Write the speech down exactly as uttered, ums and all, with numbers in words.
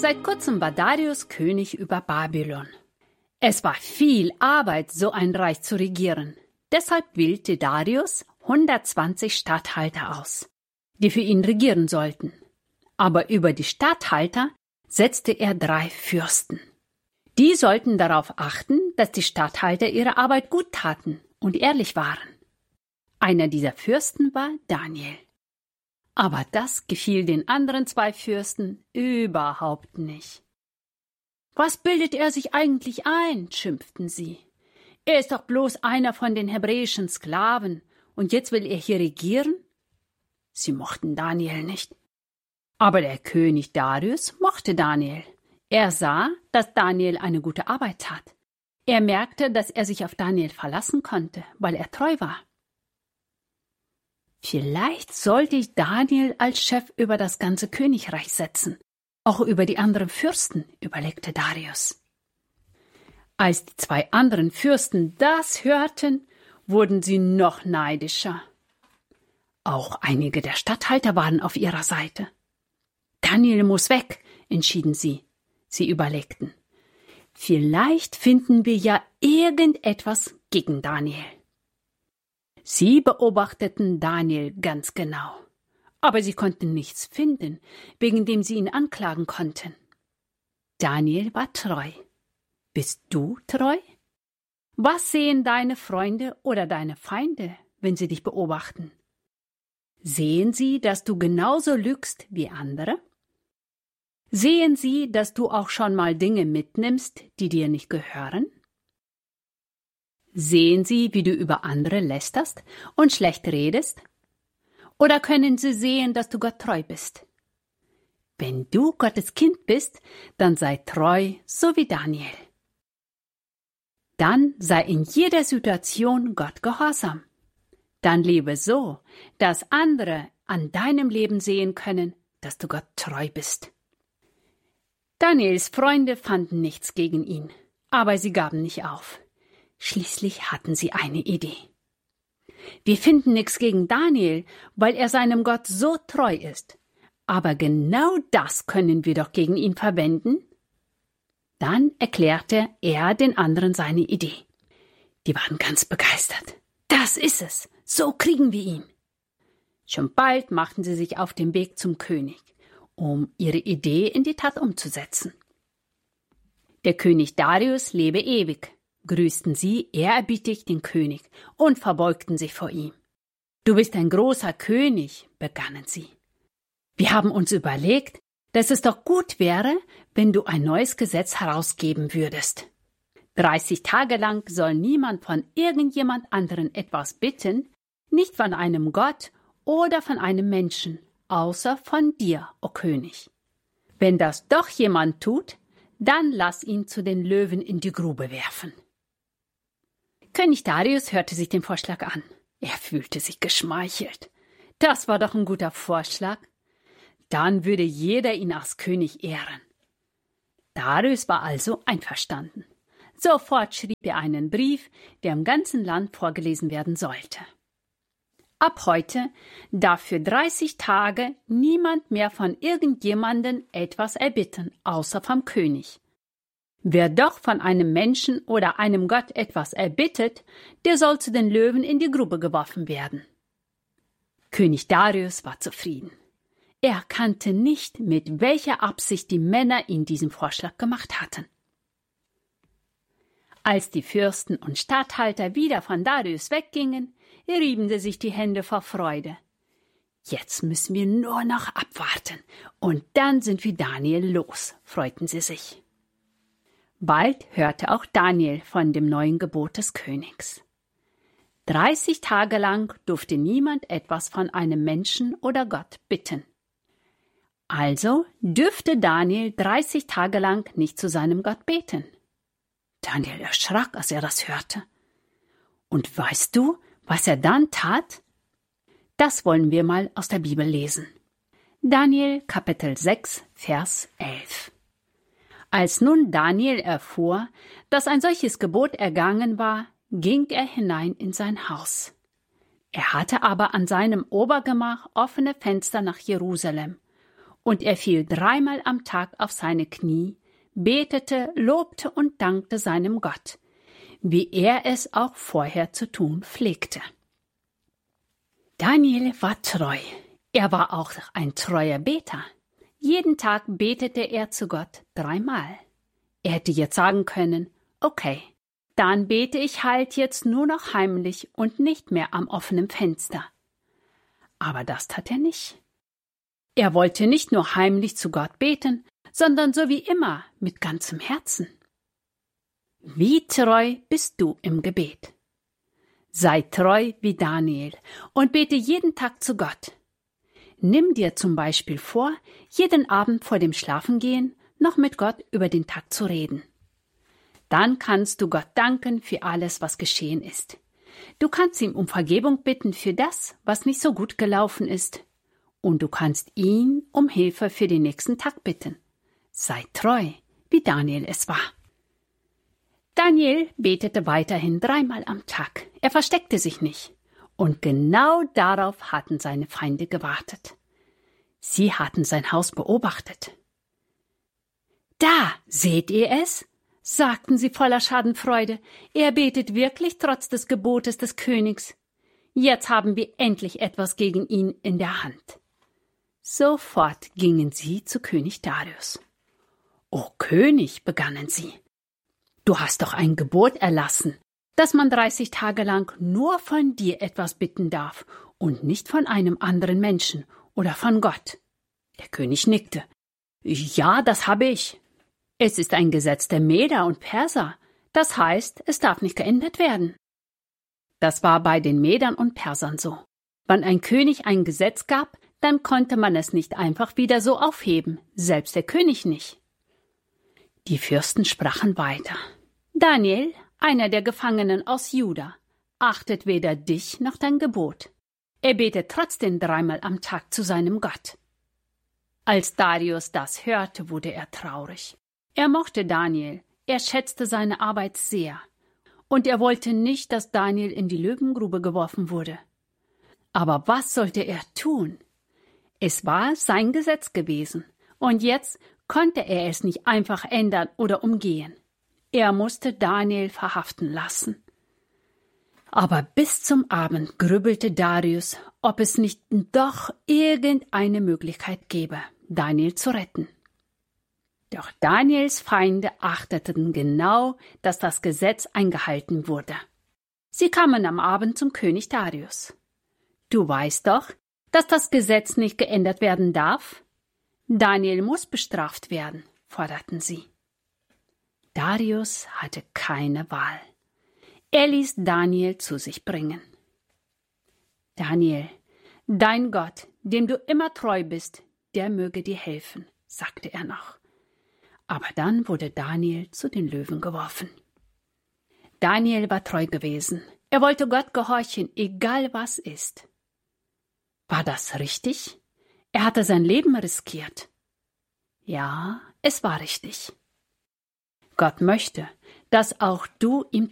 Seit kurzem war Darius König über Babylon. Es war viel Arbeit, so ein Reich zu regieren. Deshalb wählte Darius hundertzwanzig Statthalter aus, die für ihn regieren sollten. Aber über die Statthalter setzte er drei Fürsten. Die sollten darauf achten, dass die Statthalter ihre Arbeit gut taten und ehrlich waren. Einer dieser Fürsten war Daniel. Aber das gefiel den anderen zwei Fürsten überhaupt nicht. »Was bildet er sich eigentlich ein?« schimpften sie. »Er ist doch bloß einer von den hebräischen Sklaven, und jetzt will er hier regieren?« Sie mochten Daniel nicht. Aber der König Darius mochte Daniel. Er sah, dass Daniel eine gute Arbeit tat. Er merkte, dass er sich auf Daniel verlassen konnte, weil er treu war. Vielleicht sollte ich Daniel als Chef über das ganze Königreich setzen, auch über die anderen Fürsten, überlegte Darius. Als die zwei anderen Fürsten das hörten, wurden sie noch neidischer. Auch einige der Statthalter waren auf ihrer Seite. Daniel muss weg, entschieden sie. Sie überlegten. Vielleicht finden wir ja irgendetwas gegen Daniel. Sie beobachteten Daniel ganz genau, aber sie konnten nichts finden, wegen dem sie ihn anklagen konnten. Daniel war treu. Bist du treu? Was sehen deine Freunde oder deine Feinde, wenn sie dich beobachten? Sehen sie, dass du genauso lügst wie andere? Sehen sie, dass du auch schon mal Dinge mitnimmst, die dir nicht gehören? Sehen sie, wie du über andere lästerst und schlecht redest? Oder können sie sehen, dass du Gott treu bist? Wenn du Gottes Kind bist, dann sei treu, so wie Daniel. Dann sei in jeder Situation Gott gehorsam. Dann lebe so, dass andere an deinem Leben sehen können, dass du Gott treu bist. Daniels Freunde fanden nichts gegen ihn, aber sie gaben nicht auf. Schließlich hatten sie eine Idee. Wir finden nichts gegen Daniel, weil er seinem Gott so treu ist. Aber genau das können wir doch gegen ihn verwenden. Dann erklärte er den anderen seine Idee. Die waren ganz begeistert. Das ist es, so kriegen wir ihn. Schon bald machten sie sich auf den Weg zum König, um ihre Idee in die Tat umzusetzen. Der König Darius lebe ewig, grüßten sie ehrerbietig den König und verbeugten sich vor ihm. Du bist ein großer König, begannen sie. Wir haben uns überlegt, dass es doch gut wäre, wenn du ein neues Gesetz herausgeben würdest. Dreißig Tage lang soll niemand von irgendjemand anderen etwas bitten, nicht von einem Gott oder von einem Menschen, außer von dir, o König. Wenn das doch jemand tut, dann lass ihn zu den Löwen in die Grube werfen. König Darius hörte sich den Vorschlag an. Er fühlte sich geschmeichelt. Das war doch ein guter Vorschlag. Dann würde jeder ihn als König ehren. Darius war also einverstanden. Sofort schrieb er einen Brief, der im ganzen Land vorgelesen werden sollte. Ab heute darf für dreißig Tage niemand mehr von irgendjemandem etwas erbitten, außer vom König. Wer doch von einem Menschen oder einem Gott etwas erbittet, der soll zu den Löwen in die Grube geworfen werden. König Darius war zufrieden. Er kannte nicht, mit welcher Absicht die Männer ihm diesen Vorschlag gemacht hatten. Als die Fürsten und Statthalter wieder von Darius weggingen, rieben sie sich die Hände vor Freude. Jetzt müssen wir nur noch abwarten, und dann sind wir Daniel los, freuten sie sich. Bald hörte auch Daniel von dem neuen Gebot des Königs. Dreißig Tage lang durfte niemand etwas von einem Menschen oder Gott bitten. Also dürfte Daniel dreißig Tage lang nicht zu seinem Gott beten. Daniel erschrak, als er das hörte. Und weißt du, was er dann tat? Das wollen wir mal aus der Bibel lesen. Daniel Kapitel sechs, Vers elf. Als nun Daniel erfuhr, dass ein solches Gebot ergangen war, ging er hinein in sein Haus. Er hatte aber an seinem Obergemach offene Fenster nach Jerusalem, und er fiel dreimal am Tag auf seine Knie, betete, lobte und dankte seinem Gott, wie er es auch vorher zu tun pflegte. Daniel war treu. Er war auch ein treuer Beter. Jeden Tag betete er zu Gott dreimal. Er hätte jetzt sagen können, okay, dann bete ich halt jetzt nur noch heimlich und nicht mehr am offenen Fenster. Aber das tat er nicht. Er wollte nicht nur heimlich zu Gott beten, sondern so wie immer mit ganzem Herzen. Wie treu bist du im Gebet? Sei treu wie Daniel und bete jeden Tag zu Gott. Nimm dir zum Beispiel vor, jeden Abend vor dem Schlafengehen noch mit Gott über den Tag zu reden. Dann kannst du Gott danken für alles, was geschehen ist. Du kannst ihm um Vergebung bitten für das, was nicht so gut gelaufen ist. Und du kannst ihn um Hilfe für den nächsten Tag bitten. Sei treu, wie Daniel es war. Daniel betete weiterhin dreimal am Tag. Er versteckte sich nicht. Und genau darauf hatten seine Feinde gewartet. Sie hatten sein Haus beobachtet. »Da, seht ihr es?« sagten sie voller Schadenfreude. »Er betet wirklich trotz des Gebotes des Königs. Jetzt haben wir endlich etwas gegen ihn in der Hand.« Sofort gingen sie zu König Darius. »O König«, begannen sie, »du hast doch ein Gebot erlassen, dass man dreißig Tage lang nur von dir etwas bitten darf und nicht von einem anderen Menschen oder von Gott.« Der König nickte. »Ja, das habe ich. Es ist ein Gesetz der Meder und Perser. Das heißt, es darf nicht geändert werden.« Das war bei den Medern und Persern so. Wenn ein König ein Gesetz gab, dann konnte man es nicht einfach wieder so aufheben, selbst der König nicht. Die Fürsten sprachen weiter. »Daniel, einer der Gefangenen aus Juda, achtet weder dich noch dein Gebot. Er betet trotzdem dreimal am Tag zu seinem Gott.« Als Darius das hörte, wurde er traurig. Er mochte Daniel, er schätzte seine Arbeit sehr. Und er wollte nicht, dass Daniel in die Löwengrube geworfen wurde. Aber was sollte er tun? Es war sein Gesetz gewesen, und jetzt konnte er es nicht einfach ändern oder umgehen. Er musste Daniel verhaften lassen. Aber bis zum Abend grübelte Darius, ob es nicht doch irgendeine Möglichkeit gäbe, Daniel zu retten. Doch Daniels Feinde achteten genau, dass das Gesetz eingehalten wurde. Sie kamen am Abend zum König Darius. »Du weißt doch, dass das Gesetz nicht geändert werden darf? Daniel muss bestraft werden«, forderten sie. Darius hatte keine Wahl. Er ließ Daniel zu sich bringen. »Daniel, dein Gott, dem du immer treu bist, der möge dir helfen«, sagte er noch. Aber dann wurde Daniel zu den Löwen geworfen. Daniel war treu gewesen. Er wollte Gott gehorchen, egal was ist. War das richtig? Er hatte sein Leben riskiert. Ja, es war richtig. Gott möchte, dass auch du ihm